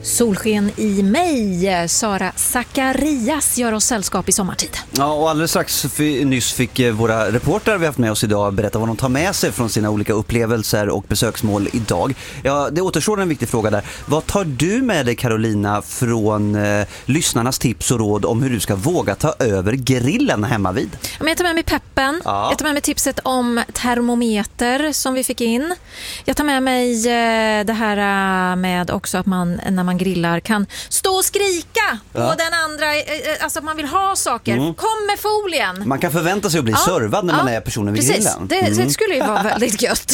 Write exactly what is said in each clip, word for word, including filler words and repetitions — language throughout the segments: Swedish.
Solsken i mig. Sara Zacharias gör oss sällskap i sommartid. Ja, och alldeles strax f- nyss fick våra reportrar vi haft med oss idag berätta vad de tar med sig från sina olika upplevelser och besöksmål idag. Ja, det återstår en viktig fråga där. Vad tar du med dig, Carolina, från eh, lyssnarnas tips och råd om hur du ska våga ta över grillen hemma vid? Jag tar med mig peppen. Ja. Jag tar med mig tipset om termometer som vi fick in. Jag tar med mig eh, det här eh, med också att man när man grillar kan stå och skrika på Ja. den andra, eh, alltså att man vill ha saker. Mm. Kom med folien. Man kan förvänta sig att bli Ja, servad när ja, man är personen vid precis. grillen. Det, Mm. det skulle ju vara väldigt gött.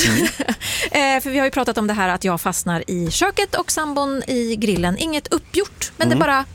eh, för vi har ju pratat om det här att jag fastnar i köket och sambon i grillen. Inget uppgjort, men Mm. det bara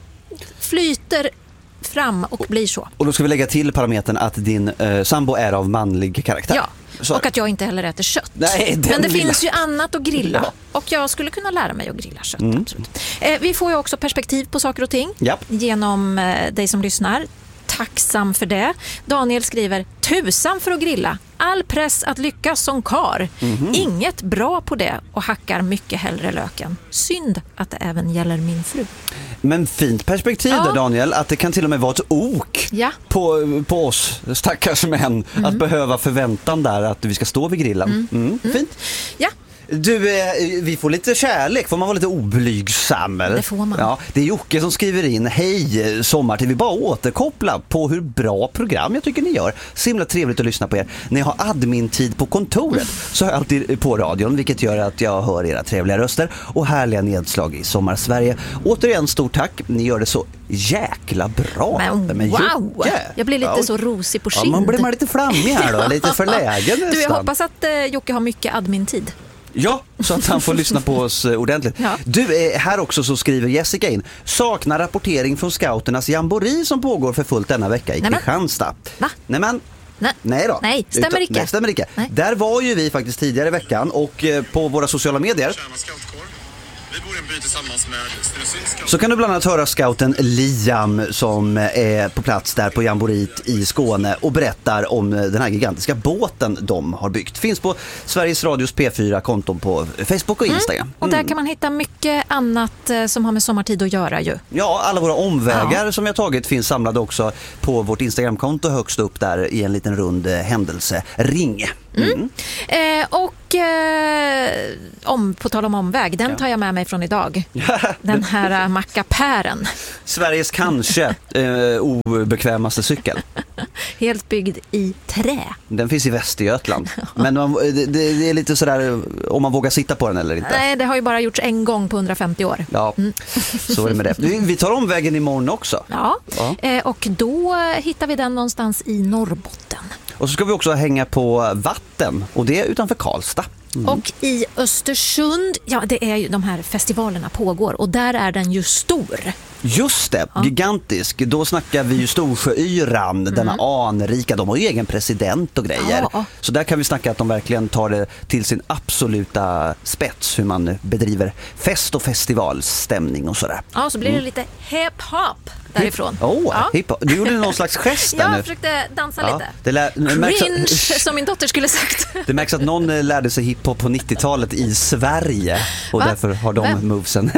flyter fram och blir så. Och då ska vi lägga till parametern att din eh, sambo är av manlig karaktär. Ja, Så. och att jag inte heller äter kött. Nej, den Men det lilla. finns ju annat att grilla. Ja. Och jag skulle kunna lära mig att grilla kött. Mm. Absolut. Eh, vi får ju också perspektiv på saker och ting Japp. genom eh, dig som lyssnar. Tacksam för det. Daniel skriver, tusan för att grilla. All press att lyckas som kar. Mhm. Inget bra på det och hackar mycket hellre löken. Synd att det även gäller min fru. Men fint perspektiv Ja. där, Daniel, att det kan till och med vara ett ok Ja. på, på oss stackars män att behöva förväntan där att vi ska stå vid grillen. Mm. Fint. Ja. Du, eh, vi får lite kärlek, får man vara lite oblygsam? Eller? Det får man. Ja, det är Jocke som skriver in, hej sommartid, vi bara återkoppla på hur bra program jag tycker ni gör. Så himla trevligt att lyssna på er. När jag har admin-tid på kontoret så har jag alltid på radion, vilket gör att jag hör era trevliga röster och härliga nedslag i Sommarsverige. Återigen stort tack, ni gör det så jäkla bra. Men wow, Jocke. jag blir lite Ja, så rosig på ja, kind. man blir man lite flammig här då, lite förlägen nästan. Du, jag hoppas att eh, Jocke har mycket admin-tid. Ja, så att han får lyssna på oss eh, ordentligt. Ja. Du, är här också så skriver Jessica in, saknar rapportering från scouternas jamboree som pågår för fullt denna vecka i Nämen. Kristianstad. Va? Nämen. Nej. Nej då. Nej, stämmer Utan- icke. Nej, stämmer icke. Nej. Där var ju vi faktiskt tidigare i veckan och eh, på våra sociala medier Tjärna scoutkår. Vi bor i en by tillsammans med Stenungsunds scout. så kan du bland annat höra scouten Liam som är på plats där på jamboreet i Skåne och berättar om den här gigantiska båten de har byggt. Finns på Sveriges Radios P fyra-konton på Facebook och Instagram. Och där kan man hitta mycket annat eh, som har med sommartid att göra ju. Ja, alla våra omvägar Ja. som jag tagit finns samlade också på vårt Instagramkonto högst upp där i en liten rund eh, händelsering. Mm. Eh, och eh, om, på tal om omväg, den tar jag med mig från idag. Den här uh, mackapären. Sveriges kanske eh, obekvämaste cykel. Helt byggd i trä. Den finns i Västergötland. Men man, det, det är lite sådär om man vågar sitta på den eller inte. Nej, det har ju bara gjorts en gång på hundrafemtio år. Ja, så är det med det. Vi, vi tar omvägen imorgon också. Ja, Ja. Eh, och då hittar vi den någonstans i Norrbotten. Och så ska vi också hänga på vatten och det är utanför Karlstad. Och i Östersund, ja det är ju de här festivalerna pågår och där är den ju stor. Just det, gigantisk. Då snackar vi ju Storsjöyran, denna anrika. De har ju egen president och grejer. Ja. Så där kan vi snacka att de verkligen tar det till sin absoluta spets hur man bedriver fest- och festivalstämning och sådär. Ja, så blir det lite hip-hop därifrån. Åh, oh, Ja. hip-hop. Du gjorde någon slags gest där Jag nu. försökte dansa Ja, lite. det, lär, det, märks Cringe, att, som min dotter skulle sagt. det märks att någon eh, lärde sig hiphop på nittiotalet i Sverige och Va? därför har de Vem? movesen.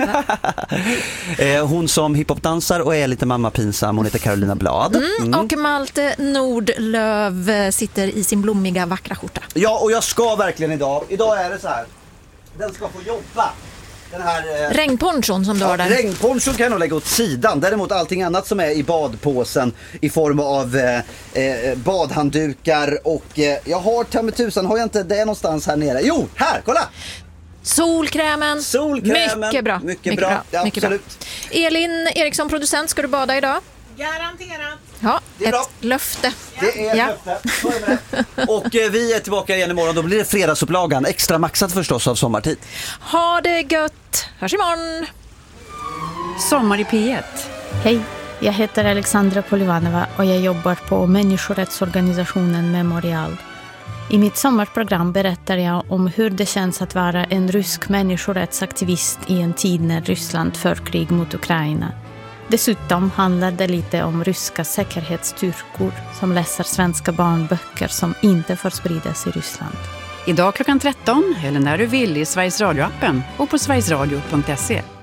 Eh, Hon som hiphopdansar och är lite mamma-pinsam, hon heter Carolina Blad. Mm. Och Malte Nordlöv sitter i sin blommiga vackra skjorta. Ja, och jag ska verkligen idag. Idag är det så här. Den ska få jobba. Den här eh, Regnponchon som du har ja, där. regnponchon kan jag nog lägga åt sidan. Däremot allting annat som är i badpåsen i form av eh, eh, badhanddukar och eh, jag har ta med tusan, har jag inte det någonstans här nere. Jo, här, kolla! Solkrämen. Solkrämen. Mycket bra. Mycket bra. Ja, Mycket bra. absolut. Elin Eriksson, producent, ska du bada idag? Garanterat. Ja, Det är ett bra. löfte. Det är Ja. löfte. Så är det. Och eh, vi är tillbaka igen imorgon. Då blir det fredagsupplagan. Extra maxat förstås av sommartid. Ha det gött. Hörs imorgon. Sommar i P ett. Hej, jag heter Alexandra Polivanova och jag jobbar på människorättsorganisationen Memorial. I mitt sommarprogram berättar jag om hur det känns att vara en rysk människorättsaktivist i en tid när Ryssland för krig mot Ukraina. Dessutom handlar det lite om ryska säkerhetsstyrkor som läser svenska barnböcker som inte får spridas i Ryssland. Idag klockan tretton eller när du vill i Sveriges Radio-appen och på sverigesradio punkt se.